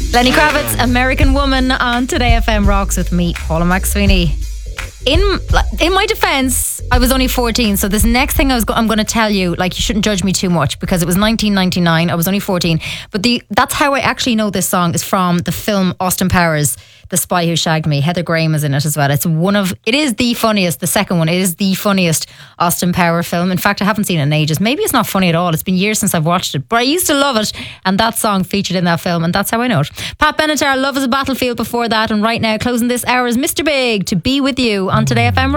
Lenny Kravitz, American Woman on Today FM Rocks with me, Paula McSweeney. In my defence, I was only 14, so this next thing I'm going to tell you, like, you shouldn't judge me too much because it was 1999. I was only 14, but that's how I actually know this song is from the film Austin Powers, The Spy Who Shagged Me. Heather Graham is in it as well. It is the funniest. The second one, it is the funniest Austin Powers film. In fact, I haven't seen it in ages. Maybe it's not funny at all. It's been years since I've watched it, but I used to love it, and that song featured in that film, and that's how I know it. Pat Benatar, Love is a Battlefield before that, and right now, closing this hour is Mr. Big, To Be With You on Today FM.